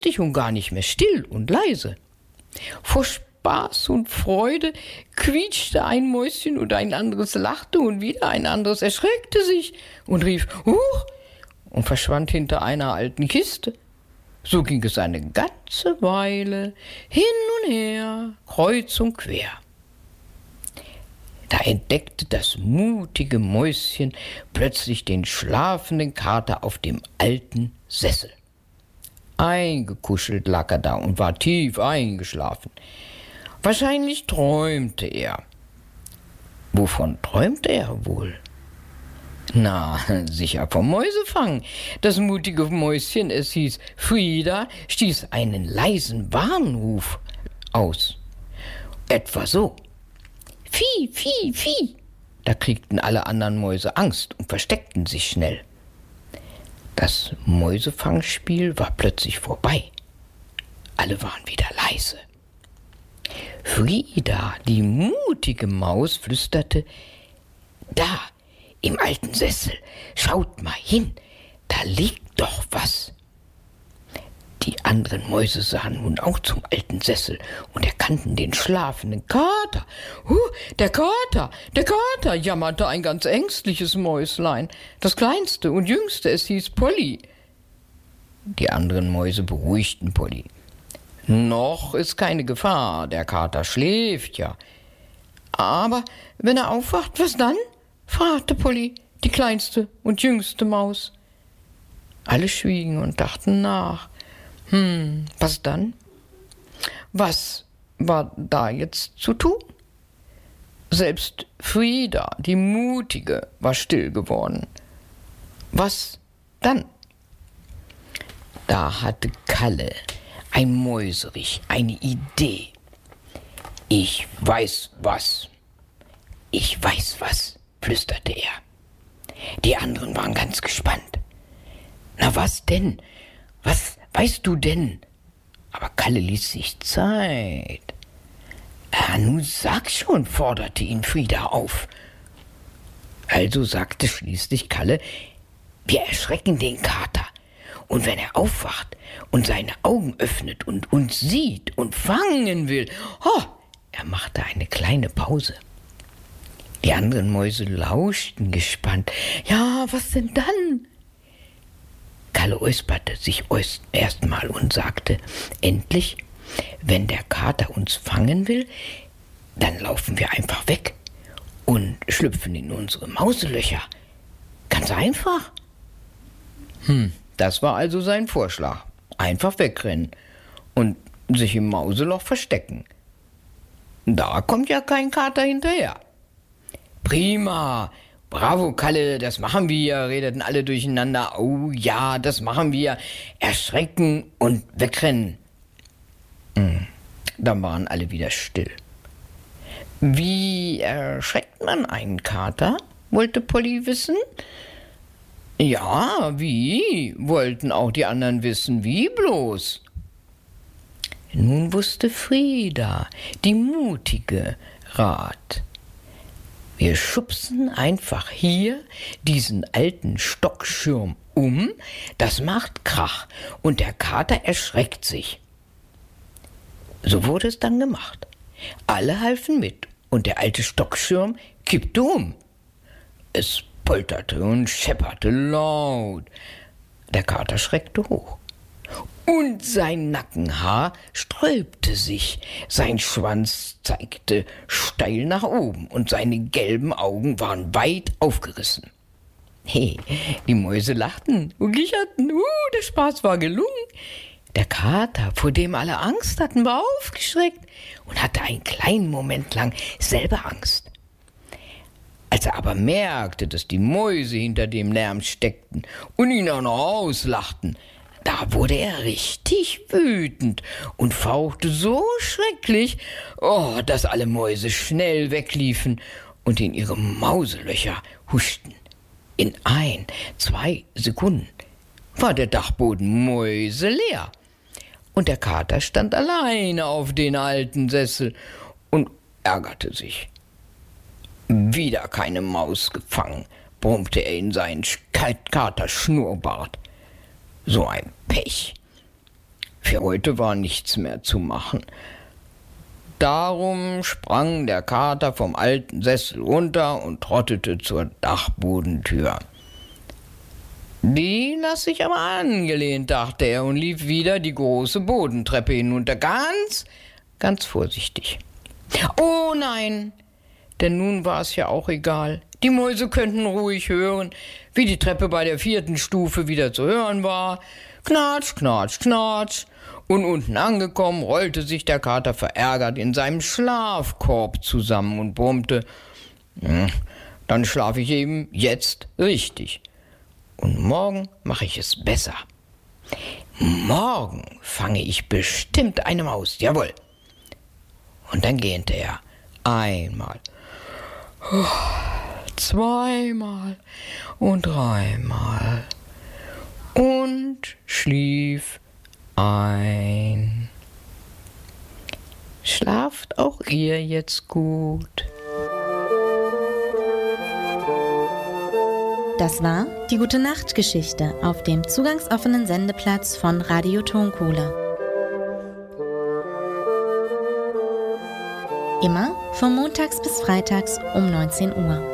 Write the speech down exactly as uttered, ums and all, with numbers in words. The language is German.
lustig und gar nicht mehr still und leise. Vor Spaß und Freude quietschte ein Mäuschen und ein anderes lachte und wieder ein anderes erschreckte sich und rief »Huch!« und verschwand hinter einer alten Kiste. So ging es eine ganze Weile hin und her, kreuz und quer. Da entdeckte das mutige Mäuschen plötzlich den schlafenden Kater auf dem alten Sessel. Eingekuschelt lag er da und war tief eingeschlafen. Wahrscheinlich träumte er. Wovon träumte er wohl? Na, sicher vom Mäusefang. Das mutige Mäuschen, es hieß Frieda, stieß einen leisen Warnruf aus. Etwa so: Vieh, Vieh, Vieh! Da kriegten alle anderen Mäuse Angst und versteckten sich schnell. Das Mäusefangspiel war plötzlich vorbei. Alle waren wieder leise. Frieda, die mutige Maus, flüsterte: Da, im alten Sessel, schaut mal hin, da liegt doch was. Die anderen Mäuse sahen nun auch zum alten Sessel und erkannten den schlafenden Kater. »Huh, der Kater, der Kater«, jammerte ein ganz ängstliches Mäuslein, das kleinste und jüngste, es hieß Polly. Die anderen Mäuse beruhigten Polly. »Noch ist keine Gefahr, der Kater schläft ja.« »Aber wenn er aufwacht, was dann?« fragte Polly, die kleinste und jüngste Maus. Alle schwiegen und dachten nach. Hm, was dann? Was war da jetzt zu tun? Selbst Frieda, die Mutige, war still geworden. Was dann? Da hatte Kalle, ein Mäuserich, eine Idee. »Ich weiß was. Ich weiß was«, flüsterte er. Die anderen waren ganz gespannt. »Na was denn? Was weißt du denn?« Aber Kalle ließ sich Zeit. »Ah, nun sag schon«, forderte ihn Frieda auf. Also sagte schließlich Kalle: »Wir erschrecken den Kater. Und wenn er aufwacht und seine Augen öffnet und uns sieht und fangen will...« Oh, er machte eine kleine Pause. Die anderen Mäuse lauschten gespannt. »Ja, was denn dann?« Kalle räusperte sich erstmal und sagte endlich: »Wenn der Kater uns fangen will, dann laufen wir einfach weg und schlüpfen in unsere Mauselöcher. Ganz einfach.« Hm, das war also sein Vorschlag. Einfach wegrennen und sich im Mauseloch verstecken. Da kommt ja kein Kater hinterher. »Prima! Bravo, Kalle, das machen wir«, redeten alle durcheinander. »Oh ja, das machen wir. Erschrecken und wegrennen.« Hm, dann waren alle wieder still. »Wie erschreckt man einen Kater?«, wollte Polly wissen. »Ja, wie?«, wollten auch die anderen wissen. »Wie bloß?« Nun wusste Frieda, die Mutige, Rat. Wir schubsen einfach hier diesen alten Stockschirm um, das macht Krach und der Kater erschreckt sich. So wurde es dann gemacht. Alle halfen mit und der alte Stockschirm kippte um. Es polterte und schepperte laut. Der Kater schreckte hoch. Und sein Nackenhaar sträubte sich, sein Schwanz zeigte steil nach oben und seine gelben Augen waren weit aufgerissen. Hey, die Mäuse lachten und kicherten, uh, der Spaß war gelungen. Der Kater, vor dem alle Angst hatten, war aufgeschreckt und hatte einen kleinen Moment lang selber Angst. Als er aber merkte, dass die Mäuse hinter dem Lärm steckten und ihn auch noch auslachten, da wurde er richtig wütend und fauchte so schrecklich, oh, dass alle Mäuse schnell wegliefen und in ihre Mauselöcher huschten. In ein, zwei Sekunden war der Dachboden mäuseleer und der Kater stand alleine auf den alten Sessel und ärgerte sich. Wieder keine Maus gefangen, brummte er in seinen Katerschnurrbart. So ein Pech. Für heute war nichts mehr zu machen. Darum sprang der Kater vom alten Sessel runter und trottete zur Dachbodentür. Die lasse ich aber angelehnt, dachte er und lief wieder die große Bodentreppe hinunter, ganz, ganz vorsichtig. Oh nein, denn nun war es ja auch egal. Die Mäuse könnten ruhig hören, wie die Treppe bei der vierten Stufe wieder zu hören war. Knatsch, knatsch, knatsch. Und unten angekommen, rollte sich der Kater verärgert in seinem Schlafkorb zusammen und brummte, dann schlafe ich eben jetzt richtig. Und morgen mache ich es besser. Morgen fange ich bestimmt eine Maus, jawohl. Und dann gähnte er einmal, zweimal und dreimal und schlief ein. Schlaft auch ihr jetzt gut. Das war die Gute-Nacht-Geschichte auf dem zugangsoffenen Sendeplatz von Radio Tonkohle. Immer von montags bis freitags um neunzehn Uhr.